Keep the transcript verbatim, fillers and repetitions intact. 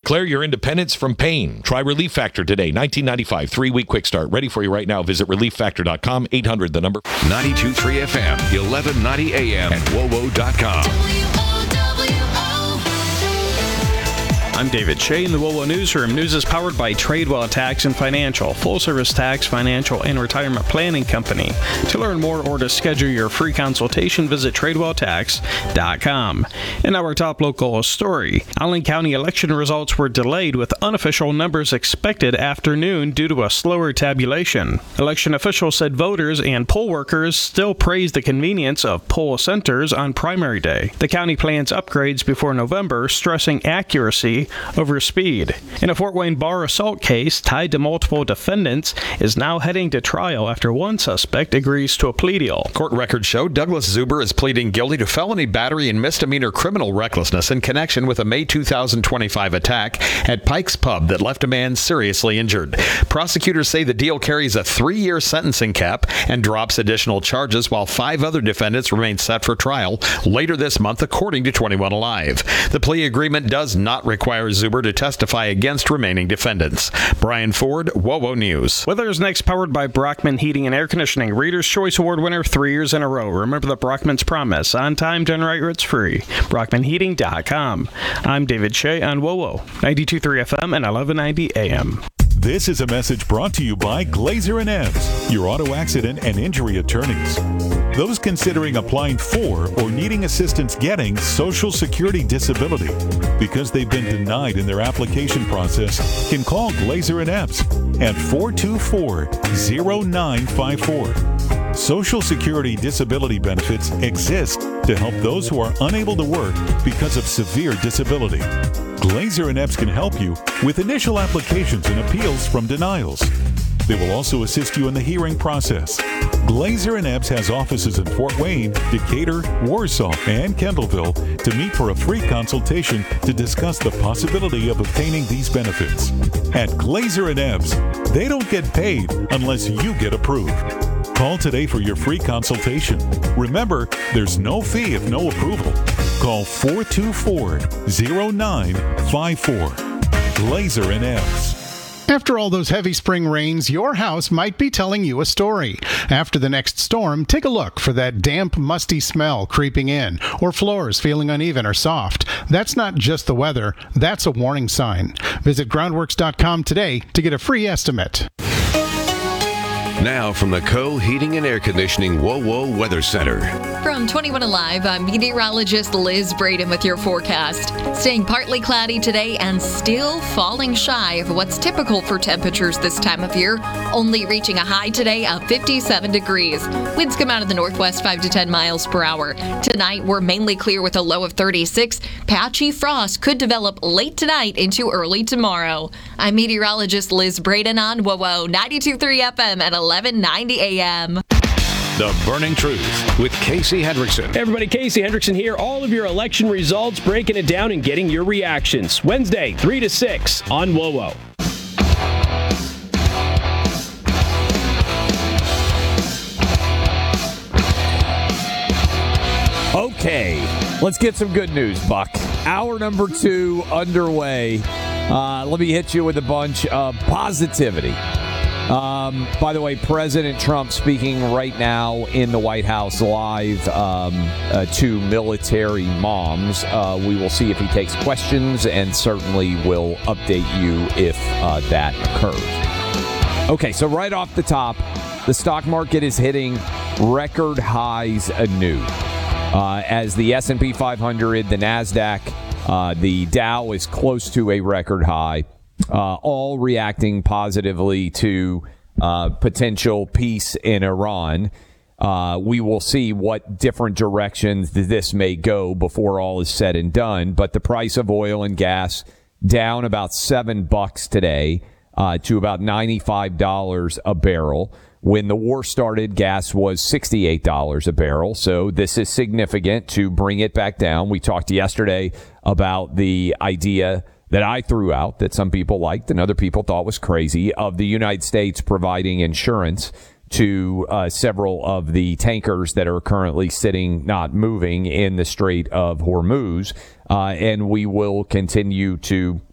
Declare your independence from pain. Try Relief Factor today. nineteen ninety-five, three-week quick start. Ready for you right now. Visit relief factor dot com, eight hundred, the number. ninety-two point three F M, eleven ninety A M, and W O W O dot com. I'm David Shea in the W O W O Newsroom. News is powered by Tradewell Tax and Financial, full-service tax, financial, and retirement planning company. To learn more or to schedule your free consultation, visit tradewell tax dot com. And now our top local story. Allen County election results were delayed with unofficial numbers expected after noon due to a slower tabulation. Election officials said voters and poll workers still praised the convenience of poll centers on primary day. The county plans upgrades before November, stressing accuracy over speed. In a Fort Wayne bar assault case tied to multiple defendants is now heading to trial after one suspect agrees to a plea deal. Court records show Douglas Zuber is pleading guilty to felony battery and misdemeanor criminal recklessness in connection with a May two thousand twenty-five attack at Pike's Pub that left a man seriously injured. Prosecutors say the deal carries a three-year sentencing cap and drops additional charges while five other defendants remain set for trial later this month, according to twenty-one Alive. The plea agreement does not require Zuber to testify against remaining defendants. Brian Ford, W O W O News. Weather is next, powered by Brockman Heating and Air Conditioning. Reader's Choice Award winner three years in a row. Remember the Brockman's promise. On time, generator, it's free. brockman heating dot com. I'm David Shea on W O W O, ninety-two point three F M and eleven ninety A M. This is a message brought to you by Glazer and Ebbs, your auto accident and injury attorneys. Those considering applying for or needing assistance getting Social Security disability because they've been denied in their application process can call Glazer and Ebbs at four two four, zero nine five four. Social Security disability benefits exist to help those who are unable to work because of severe disability. Glazer and Ebbs can help you with initial applications and appeals from denials. They will also assist you in the hearing process. Glazer and Ebbs has offices in Fort Wayne, Decatur, Warsaw, and Kendallville to meet for a free consultation to discuss the possibility of obtaining these benefits. At Glazer and Ebbs, they don't get paid unless you get approved. Call today for your free consultation. Remember, there's no fee if no approval. Call four two four, zero nine five four. Glazer and Ebbs. After all those heavy spring rains, your house might be telling you a story. After the next storm, take a look for that damp, musty smell creeping in, or floors feeling uneven or soft. That's not just the weather, that's a warning sign. Visit groundworks dot com today to get a free estimate. Now from the Co Heating and Air Conditioning W O W O Weather Center. From twenty-one Alive, I'm meteorologist Liz Braden with your forecast. Staying partly cloudy today and still falling shy of what's typical for temperatures this time of year, only reaching a high today of fifty-seven degrees. Winds come out of the northwest five to ten miles per hour. Tonight, we're mainly clear with a low of thirty-six. Patchy frost could develop late tonight into early tomorrow. I'm meteorologist Liz Braden on W O W O ninety-two point three F M at eleven ninety A M. The Burning Truth with Casey Hendrickson. Hey everybody, Casey Hendrickson here. All of your election results, breaking it down and getting your reactions. Wednesday, three to six on W O W O. Okay, let's get some good news, Buck. Hour number two underway. Uh, let me hit you with a bunch of positivity. Um, by the way, President Trump speaking right now in the White House live um, uh, to military moms. Uh, we will see if he takes questions and certainly will update you if uh, that occurs. Okay, so right off the top, the stock market is hitting record highs anew. Uh, as the S and P five hundred, the NASDAQ, uh, the Dow is close to a record high. Uh, all reacting positively to uh, potential peace in Iran. Uh, we will see what different directions this may go before all is said and done. But the price of oil and gas down about seven bucks today uh, to about ninety-five dollars a barrel. When the war started, gas was sixty-eight dollars a barrel. So this is significant to bring it back down. We talked yesterday about the idea that I threw out that some people liked and other people thought was crazy of the United States providing insurance to uh, several of the tankers that are currently sitting, not moving in the Strait of Hormuz. Uh, and we will continue to